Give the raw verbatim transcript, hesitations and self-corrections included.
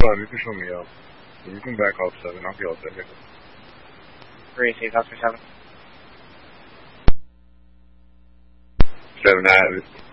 fine. You can show me out. You can back off seven. I'll be all set here. three eight eight, Oscar seven. seven, I have it.